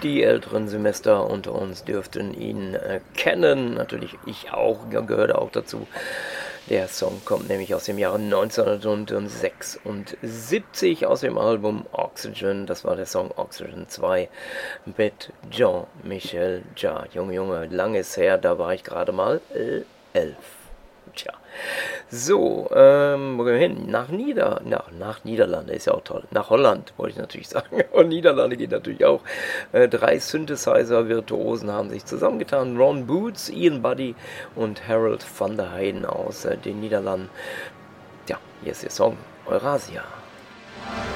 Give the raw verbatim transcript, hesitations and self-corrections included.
Die älteren Semester unter uns dürften ihn äh, kennen, natürlich ich auch, gehört auch dazu. Der Song kommt nämlich aus dem Jahre neunzehnhundertsechsundsiebzig aus dem Album Oxygen. Das war der Song Oxygen zwei mit Jean-Michel Jarre. Junge, Junge, lang ist her, da war ich gerade mal äh, elf. Tja. So, ähm, wo gehen wir hin? Nach Nieder... Na, nach Niederlande ist ja auch toll. Nach Holland, wollte ich natürlich sagen. Und Niederlande geht natürlich auch. Äh, drei Synthesizer-Virtuosen haben sich zusammengetan. Ron Boots, Ian Buddy und Harold van der Heijden aus äh, den Niederlanden. Ja, hier ist der Song Eurasia.